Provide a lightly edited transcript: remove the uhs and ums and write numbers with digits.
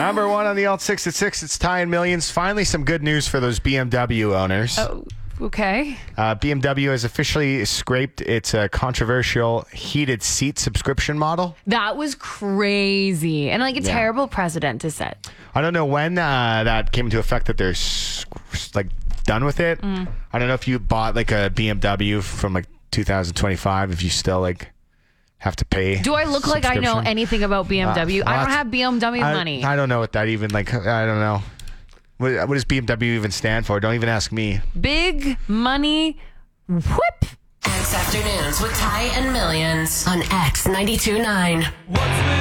Number one on the alt 6 at 6. It's Ty and Millions. Finally, some good news for those BMW owners. Oh, okay. BMW has officially scraped its controversial heated seat subscription model. That was crazy. And like a terrible precedent to set. I don't know when that came into effect that they're like done with it. I don't know if you bought like a BMW from like 2025, if you still like have to pay. Do I look like I know anything about BMW? I don't have BMW money. I don't know what that even like. I don't know. What does BMW even stand for? Don't even ask me. Big money whip. X Afternoons with Ty and Millions on X 92.9.